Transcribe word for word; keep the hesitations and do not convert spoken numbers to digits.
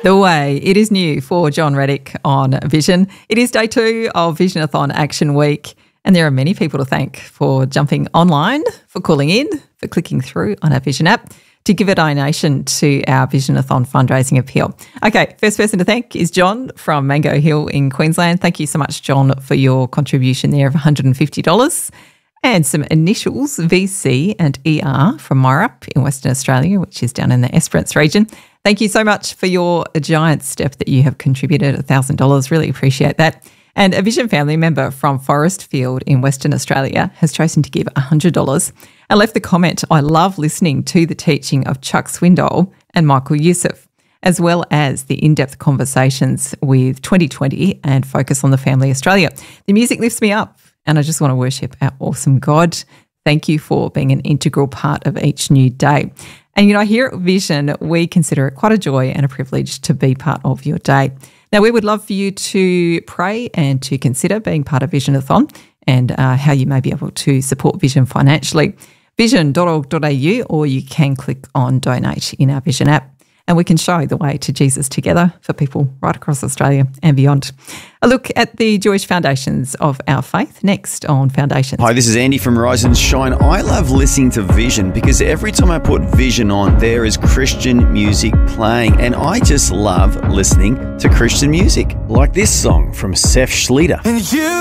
the way. It is new for John Reddick on Vision. It is day two of Visionathon Action Week, and there are many people to thank for jumping online, for calling in, for clicking through on our Vision app to give a donation to our Visionathon fundraising appeal. Okay, first person to thank is John from Mango Hill in Queensland. Thank you so much, John, for your contribution there of one hundred fifty dollars. And some initials, V C and E R from Morup in Western Australia, which is down in the Esperance region. Thank you so much for your giant step that you have contributed, one thousand dollars. Really appreciate that. And a Vision family member from Forestfield in Western Australia has chosen to give one hundred dollars and left the comment, "I love listening to the teaching of Chuck Swindoll and Michael Youssef, as well as the in-depth conversations with twenty twenty and Focus on the Family Australia. The music lifts me up, and I just want to worship our awesome God. Thank you for being an integral part of each new day." And, you know, here at Vision, we consider it quite a joy and a privilege to be part of your day. Now, we would love for you to pray and to consider being part of Visionathon and uh, how you may be able to support Vision financially. vision dot org dot a u, or you can click on donate in our Vision app, and we can show the way to Jesus together for people right across Australia and beyond. A look at the Jewish foundations of our faith next on Foundations. Hi, this is Andy from Rise and Shine. I love listening to Vision because every time I put Vision on, there is Christian music playing, and I just love listening to Christian music, like this song from Seth Schlieder.